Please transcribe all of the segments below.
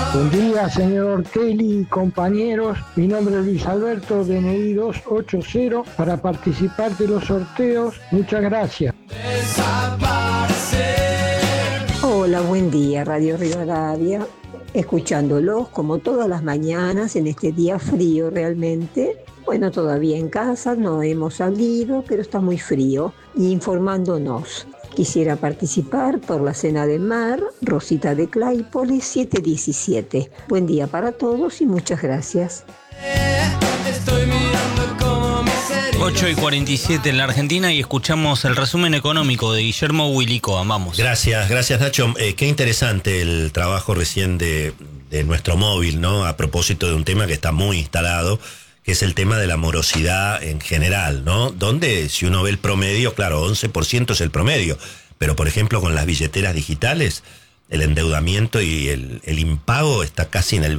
Buen día, señor Kelly y compañeros. Mi nombre es Luis Alberto, DNI 280, para participar de los sorteos. Muchas gracias. Hola, buen día, Radio Rivadavia. Escuchándolos como todas las mañanas en este día frío realmente. Bueno, todavía en casa no hemos salido, pero está muy frío. Y informándonos. Quisiera participar por la cena de mar, Rosita de Claypole, 717. Buen día para todos y muchas gracias. 8:47 en la Argentina y escuchamos el resumen económico de Guillermo Huilicoa. Vamos. Gracias Nacho. Qué interesante el trabajo recién de nuestro móvil, ¿no? A propósito de un tema que está muy instalado, que es el tema de la morosidad en general, ¿no? Donde, si uno ve el promedio, claro, 11% es el promedio, pero por ejemplo con las billeteras digitales, el endeudamiento y el impago está casi en el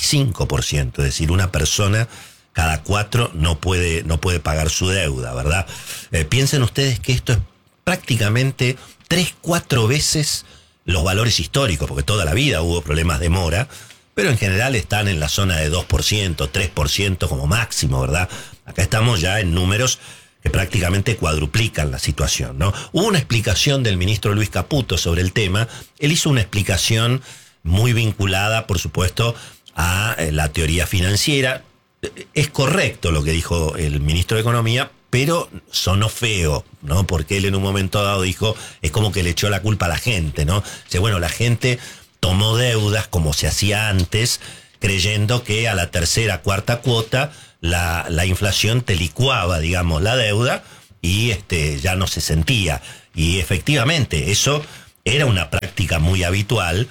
25%, es decir, una persona cada 4 no puede pagar su deuda, ¿verdad? Piensen ustedes que esto es prácticamente 3-4 veces los valores históricos, porque toda la vida hubo problemas de mora, pero en general están en la zona de 2%, 3% como máximo, ¿verdad? Acá estamos ya en números que prácticamente cuadruplican la situación, ¿no? Hubo una explicación del ministro Luis Caputo sobre el tema. Él hizo una explicación muy vinculada, por supuesto, a la teoría financiera. Es correcto lo que dijo el ministro de Economía, pero sonó feo, ¿no? Porque él en un momento dado dijo, es como que le echó la culpa a la gente, ¿no? Dice, bueno, la gente tomó deudas como se hacía antes, creyendo que a la tercera, cuarta cuota la inflación te licuaba, digamos, la deuda y ya no se sentía. Y efectivamente, eso era una práctica muy habitual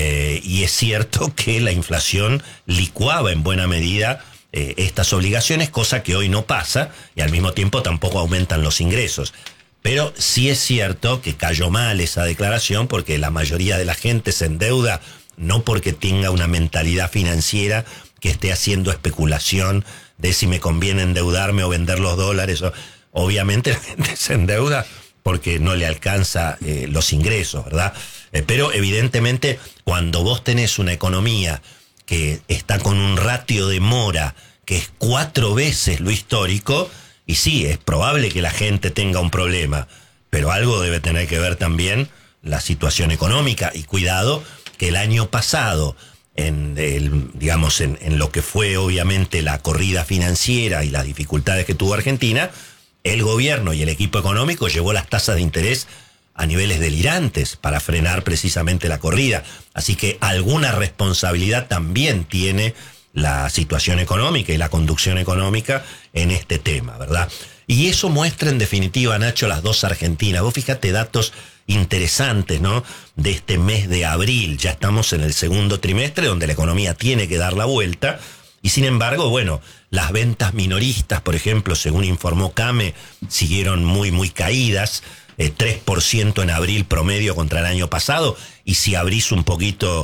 y es cierto que la inflación licuaba en buena medida estas obligaciones, cosa que hoy no pasa y al mismo tiempo tampoco aumentan los ingresos. Pero sí es cierto que cayó mal esa declaración porque la mayoría de la gente se endeuda no porque tenga una mentalidad financiera que esté haciendo especulación de si me conviene endeudarme o vender los dólares. Obviamente la gente se endeuda porque no le alcanza los ingresos, ¿verdad? Pero evidentemente cuando vos tenés una economía que está con un ratio de mora que es 4 veces lo histórico, y sí, es probable que la gente tenga un problema, pero algo debe tener que ver también la situación económica. Y cuidado que el año pasado, en lo que fue obviamente la corrida financiera y las dificultades que tuvo Argentina, el gobierno y el equipo económico llevó las tasas de interés a niveles delirantes para frenar precisamente la corrida. Así que alguna responsabilidad también tiene la situación económica y la conducción económica en este tema, ¿verdad? Y eso muestra en definitiva, Nacho, las dos Argentinas. Vos fíjate datos interesantes, ¿no? De este mes de abril. Ya estamos en el segundo trimestre donde la economía tiene que dar la vuelta. Y sin embargo, bueno, las ventas minoristas, por ejemplo, según informó CAME, siguieron muy caídas. 3% en abril promedio contra el año pasado. Y si abrís un poquito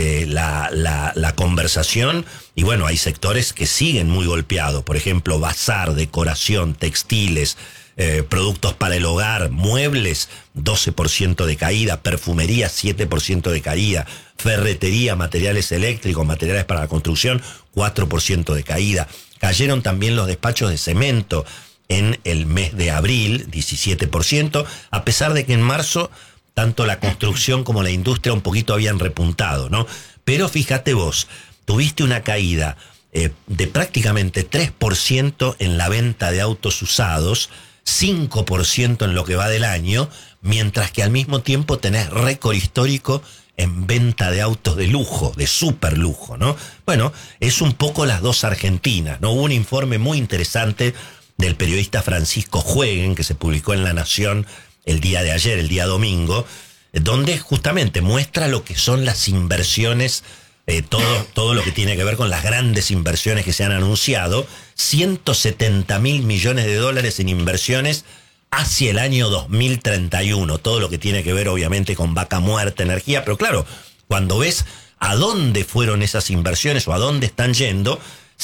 la conversación, y bueno, hay sectores que siguen muy golpeados, por ejemplo, bazar, decoración, textiles, productos para el hogar, muebles, 12% de caída, perfumería, 7% de caída, ferretería, materiales eléctricos, materiales para la construcción, 4% de caída. Cayeron también los despachos de cemento en el mes de abril, 17%, a pesar de que en marzo tanto la construcción como la industria un poquito habían repuntado, ¿no? Pero fíjate vos, tuviste una caída de prácticamente 3% en la venta de autos usados, 5% en lo que va del año, mientras que al mismo tiempo tenés récord histórico en venta de autos de lujo, de super lujo, ¿no? Bueno, es un poco las dos Argentinas, ¿no? Hubo un informe muy interesante del periodista Francisco Jueguen, que se publicó en La Nación el día de ayer, el día domingo, donde justamente muestra lo que son las inversiones, todo lo que tiene que ver con las grandes inversiones que se han anunciado, 170.000 millones de dólares en inversiones hacia el año 2031, todo lo que tiene que ver obviamente con Vaca Muerta, energía, pero claro, cuando ves a dónde fueron esas inversiones o a dónde están yendo,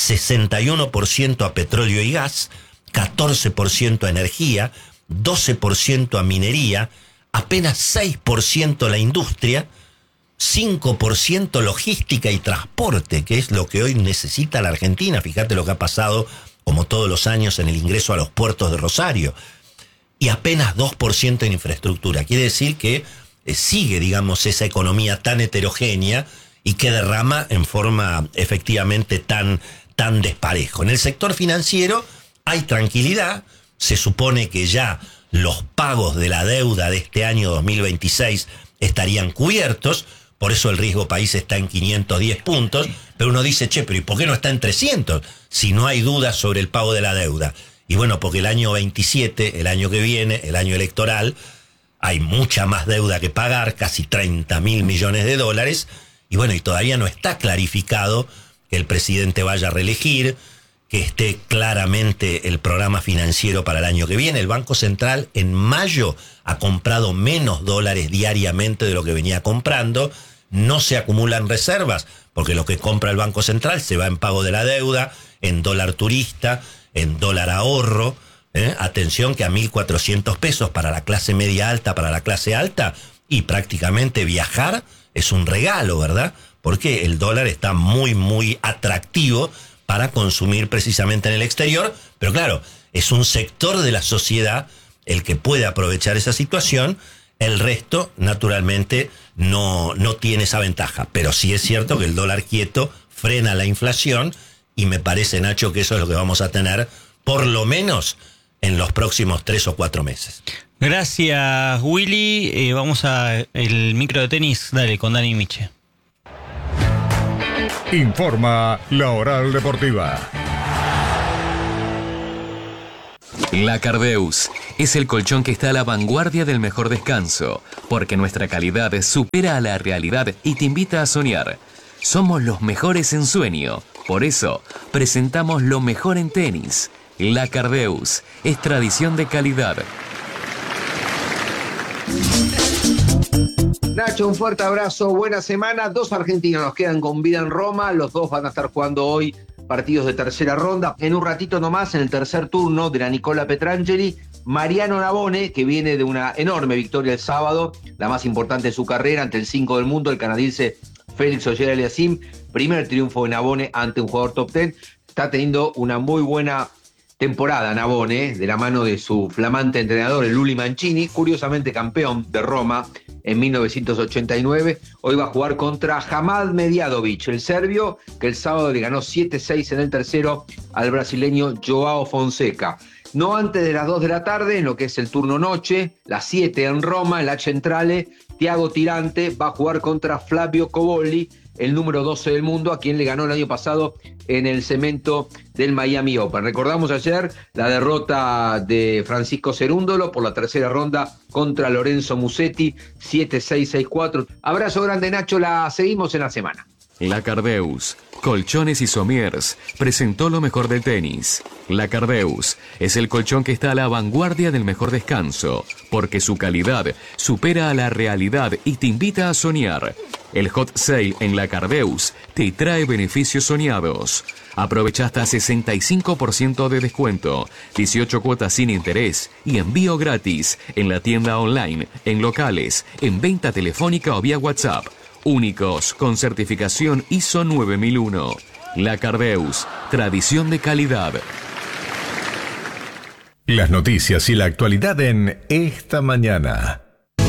61% a petróleo y gas, 14% a energía, 12% a minería, apenas 6% a la industria, 5% logística y transporte, que es lo que hoy necesita la Argentina. Fíjate lo que ha pasado, como todos los años, en el ingreso a los puertos de Rosario. Y apenas 2% en infraestructura. Quiere decir que sigue, digamos, esa economía tan heterogénea y que derrama en forma efectivamente tan desparejo. En el sector financiero hay tranquilidad. Se supone que ya los pagos de la deuda de este año 2026 estarían cubiertos. Por eso el riesgo país está en 510 puntos, pero uno dice, pero ¿y por qué no está en 300? Si no hay dudas sobre el pago de la deuda. Y bueno, porque el año 27, el año que viene, el año electoral, hay mucha más deuda que pagar, casi 30.000 millones de dólares, y bueno, y todavía no está clarificado que el presidente vaya a reelegir, que esté claramente el programa financiero para el año que viene. El Banco Central en mayo ha comprado menos dólares diariamente de lo que venía comprando. No se acumulan reservas, porque lo que compra el Banco Central se va en pago de la deuda, en dólar turista, en dólar ahorro. Atención que a 1.400 pesos para la clase media alta, para la clase alta, y prácticamente viajar es un regalo, ¿verdad? Porque el dólar está muy, muy atractivo para consumir precisamente en el exterior, pero claro, es un sector de la sociedad el que puede aprovechar esa situación. El resto, naturalmente, no tiene esa ventaja, pero sí es cierto que el dólar quieto frena la inflación, y me parece, Nacho, que eso es lo que vamos a tener por lo menos en los próximos 3 o 4 meses. Gracias, Willy. Vamos a el micro de tenis, dale, con Dani Miche. Informa la Oral Deportiva. La Cardeus es el colchón que está a la vanguardia del mejor descanso, porque nuestra calidad supera a la realidad y te invita a soñar. Somos los mejores en sueño, por eso presentamos lo mejor en tenis. La Cardeus es tradición de calidad. Nacho, un fuerte abrazo, buena semana. 2 argentinos nos quedan con vida en Roma. Los 2 van a estar jugando hoy partidos de tercera ronda. En un ratito nomás, en el tercer turno de la Nicola Petrangeli, Mariano Navone, que viene de una enorme victoria el sábado, la más importante de su carrera ante el 5 del mundo, el canadiense Félix Auger-Aliassime. Primer triunfo de Navone ante un jugador top 10. Está teniendo una muy buena temporada Navone, de la mano de su flamante entrenador, el Luli Mancini, curiosamente campeón de Roma en 1989. Hoy va a jugar contra Hamad Mediadovic, el serbio, que el sábado le ganó 7-6 en el tercero al brasileño Joao Fonseca. No antes de las 2 de la tarde, en lo que es el turno noche, las 7 en Roma, en la Centrale, Thiago Tirante va a jugar contra Flavio Cobolli, el número 12 del mundo, a quien le ganó el año pasado en el cemento del Miami Open. Recordamos ayer la derrota de Francisco Cerúndolo por la tercera ronda contra Lorenzo Musetti, 7-6, 6-4. Abrazo grande, Nacho, la seguimos en la semana. La Cardeus, Colchones y Somiers, presentó lo mejor del tenis. La Cardeus es el colchón que está a la vanguardia del mejor descanso, porque su calidad supera a la realidad y te invita a soñar. El Hot Sale en La Cardeus te trae beneficios soñados. Aprovecha hasta 65% de descuento, 18 cuotas sin interés y envío gratis en la tienda online, en locales, en venta telefónica o vía WhatsApp. Únicos, con certificación ISO 9001. La Cardeus, tradición de calidad. Las noticias y la actualidad en Esta Mañana.